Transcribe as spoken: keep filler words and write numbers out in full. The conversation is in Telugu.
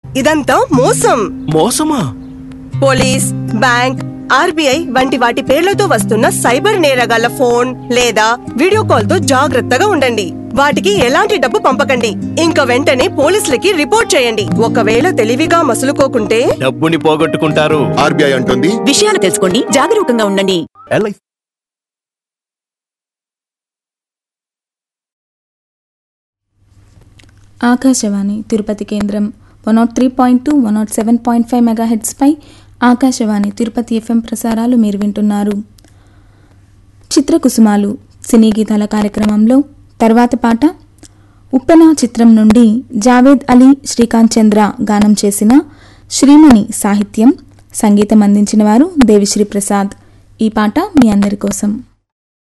ఇదంతా మోసం. మోసమా? పోలీస్, బ్యాంక్, ఆర్బీఐ వంటి వాటి పేర్లతో వస్తున్న సైబర్ నేరగాళ్ల ఫోన్ లేదా వీడియో కాల్ తో జాగ్రత్తగా ఉండండి. వాటికి ఎలాంటి డబ్బు పంపకండి. ఇంకా వెంటనే పోలీసులకి రిపోర్ట్ చేయండి. ఒకవేళ తెలివిగా మసులుకోకుంటే డబ్బుని పోగొట్టుకుంటారు. ఆర్బీఐ అంటుంది. విషయాలు తెలుసుకోండి, జాగరూకంగా ఉండండి. ఆకాశవాణి తిరుపతి కేంద్రం one not three point two one not seven point five mega హెడ్స్పై Akashvani Tirupati FM ప్రసారాలు మీరు వింటున్నారు. చిత్రకుసుమాలు సినీ గీతాల కార్యక్రమంలో తర్వాత పాట ఉప్పెన చిత్రం నుండి జావేద్ అలీ, శ్రీకాంత్ చంద్ర గానం చేసిన శ్రీమణి సాహిత్యం, సంగీతం అందించిన వారు దేవిశ్రీ ప్రసాద్. ఈ పాట మీ అందరి కోసం.